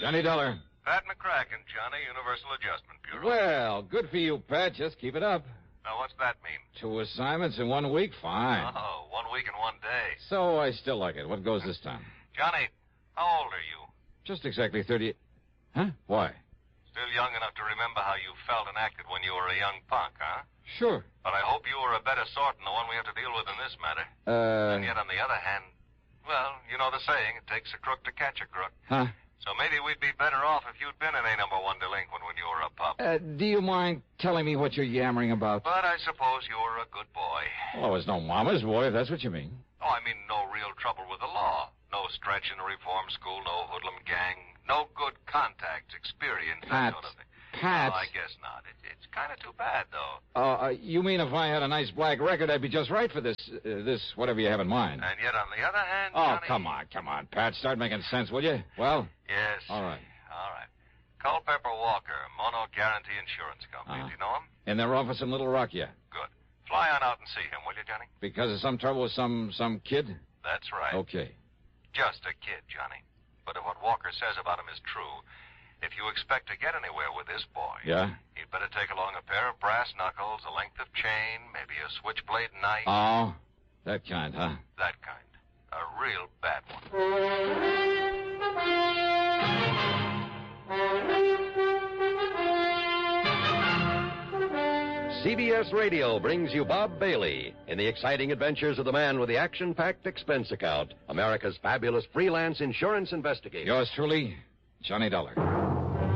Johnny Dollar. Pat McCracken, Johnny, Universal Adjustment Bureau. Well, good for you, Pat. Just keep it up. Now, what's that mean? 2 assignments in 1 week? Fine. Oh, 1 week and 1 day. So I still like it. What goes this time? Johnny, how old are you? Just exactly 30... Huh? Why? Still young enough to remember how you felt and acted when you were a young punk, huh? Sure. But I hope you were a better sort than the one we have to deal with in this matter. And yet, on the other hand, well, you know the saying, it takes a crook to catch a crook. Huh? So maybe we'd be better off if you'd been an A number 1 delinquent when you were a pup. Do you mind telling me what you're yammering about? But I suppose you were a good boy. Well, I was no mama's boy, if that's what you mean. Oh, I mean no real trouble with the law. No stretch in the reform school, no hoodlum gang, no good contacts, experience, that sort of thing. Pat. No, I guess not. It's kind of too bad, though. You mean if I had a nice black record, I'd be just right for this whatever you have in mind. And yet, on the other hand, Oh, Johnny... come on, Pat. Start making sense, will you? Well? Yes. All right. Culpepper Walker, Mono Guarantee Insurance Company. Do you know him? In their office in Little Rock, yeah. Good. Fly on out and see him, will you, Johnny? Because of some trouble with some kid? That's right. Okay. Just a kid, Johnny. But if what Walker says about him is true, if you expect to get anywhere with this boy... Yeah? You'd better take along a pair of brass knuckles, a length of chain, maybe a switchblade knife. Oh, that kind, huh? That kind. A real bad one. CBS Radio brings you Bob Bailey in the exciting adventures of the man with the action-packed expense account, America's fabulous freelance insurance investigator. Yours truly, Johnny Dollar.